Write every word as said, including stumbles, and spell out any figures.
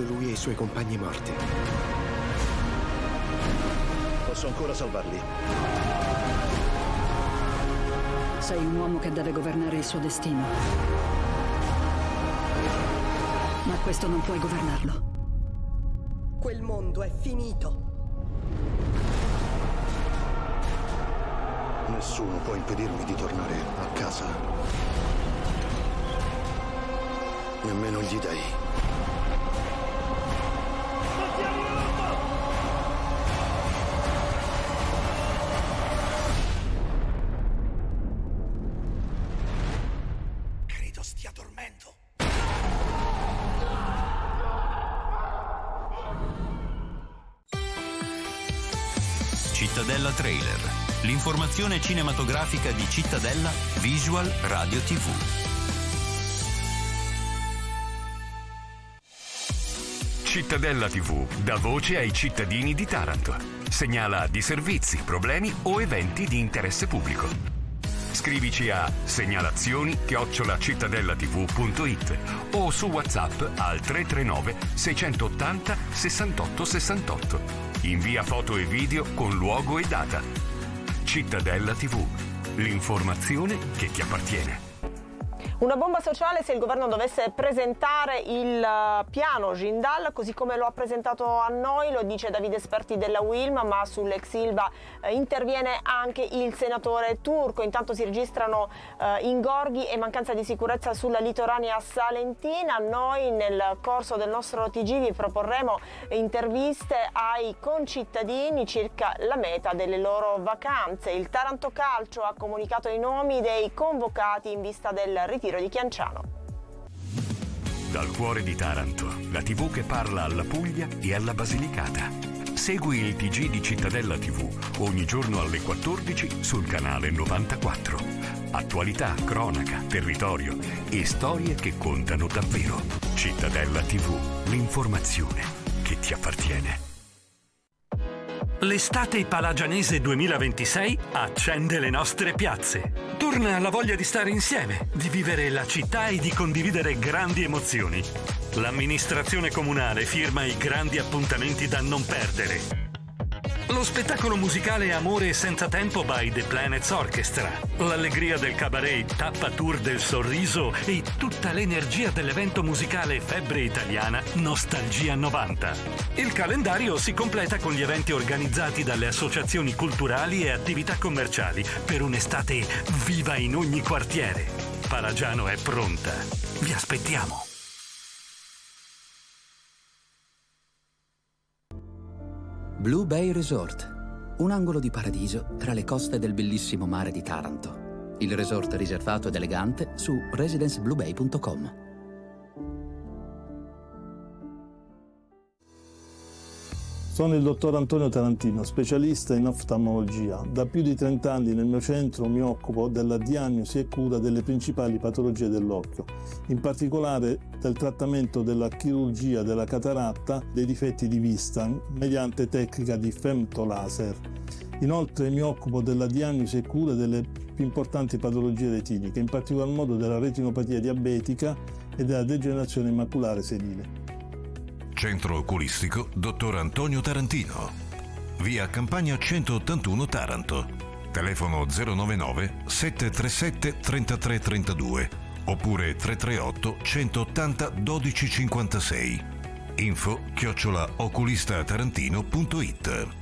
vedo lui e i suoi compagni morti. Posso ancora salvarli. Sei un uomo che deve governare il suo destino. Ma questo non puoi governarlo. Quel mondo è finito. Nessuno può impedirmi di tornare a casa. Nemmeno gli dei. Credo stia dormendo. Cittadella Trailer, l'informazione cinematografica di Cittadella Visual Radio tivù. Cittadella tivù dà voce ai cittadini di Taranto. Segnala disservizi, problemi o eventi di interesse pubblico. Scrivici a segnalazioni chiocciola cittadellativù punto it o su WhatsApp al tre tre nove sei otto zero sessantotto sessantotto. Invia foto e video con luogo e data. Cittadella tivù, l'informazione che ti appartiene. Una bomba sociale se il governo dovesse presentare il piano Jindal così come lo ha presentato a noi, lo dice Davide Esperti della Wilm, ma sull'ex Ilva eh, interviene anche il senatore Turco. Intanto si registrano eh, ingorghi e mancanza di sicurezza sulla litoranea salentina. Noi nel corso del nostro T G vi proporremo interviste ai concittadini circa la meta delle loro vacanze. Il Taranto Calcio ha comunicato i nomi dei convocati in vista del ritiro di Chianciano. Dal cuore di Taranto, la tivù che parla alla Puglia e alla Basilicata. Segui il T G di Cittadella tivù ogni giorno alle quattordici sul canale novantaquattro. Attualità, cronaca, territorio e storie che contano davvero. Cittadella tivù, l'informazione che ti appartiene. L'estate palagianese duemilaventisei accende le nostre piazze. Torna la voglia di stare insieme, di vivere la città e di condividere grandi emozioni. L'amministrazione comunale firma i grandi appuntamenti da non perdere. Lo spettacolo musicale Amore senza tempo by The Planets Orchestra, l'allegria del cabaret Tappa Tour del Sorriso e tutta l'energia dell'evento musicale Febbre Italiana Nostalgia novanta. Il calendario si completa con gli eventi organizzati dalle associazioni culturali e attività commerciali per un'estate viva in ogni quartiere. Palagiano è pronta. Vi aspettiamo. Blue Bay Resort, un angolo di paradiso tra le coste del bellissimo mare di Taranto. Il resort riservato ed elegante su residence blue bay punto com. Sono il dottor Antonio Tarantino, specialista in oftalmologia. Da più di trenta anni nel mio centro mi occupo della diagnosi e cura delle principali patologie dell'occhio, in particolare del trattamento della chirurgia della cataratta, dei difetti di vista, mediante tecnica di femtolaser. Inoltre mi occupo della diagnosi e cura delle più importanti patologie retiniche, in particolar modo della retinopatia diabetica e della degenerazione maculare senile. Centro oculistico dottor Antonio Tarantino. Via Campagna centottantuno Taranto. Telefono zero novantanove sette tre sette tre tre tre due oppure tre tre otto centottanta dodici cinquantasei. Info chiocciola oculistatarantino punto it.